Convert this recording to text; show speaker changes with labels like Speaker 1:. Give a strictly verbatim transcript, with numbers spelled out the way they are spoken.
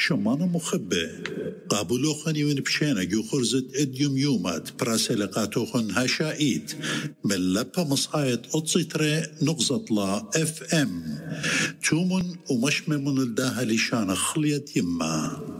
Speaker 1: شمانة مخبة قابلوخن وين بشينا جو خرزت اديوم يومات براسلقاتوخن هشائيت من لبا مصايت اتصيتري نغزط لا اف ام تومن ومشممن الداها لشان خليت يما